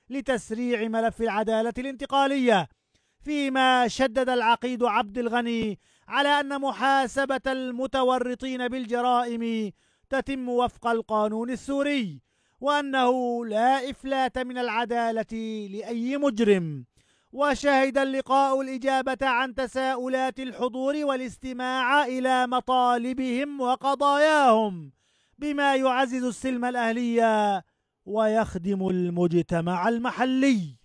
لتسريع ملف العدالة الانتقالية، فيما شدد العقيد عبد الغني على أن محاسبة المتورطين بالجرائم تتم وفق القانون السوري، وأنه لا إفلات من العدالة لأي مجرم. وشهد اللقاء الإجابة عن تساؤلات الحضور والاستماع إلى مطالبهم وقضاياهم، بما يعزز السلم الأهلي ويخدم المجتمع المحلي.